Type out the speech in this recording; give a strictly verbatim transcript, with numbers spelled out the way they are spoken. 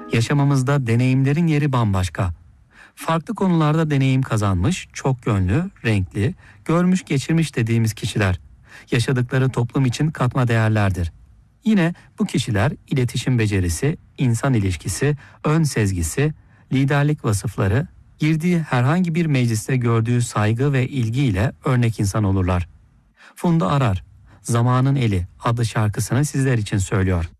Yaşamımızda deneyimlerin yeri bambaşka. Farklı konularda deneyim kazanmış, çok yönlü, renkli, görmüş geçirmiş dediğimiz kişiler yaşadıkları toplum için katma değerlerdir. Yine bu kişiler iletişim becerisi, insan ilişkisi, ön sezgisi, liderlik vasıfları, girdiği herhangi bir mecliste gördüğü saygı ve ilgiyle örnek insan olurlar. Funda Arar, Zamanın Eli adlı şarkısını sizler için söylüyor.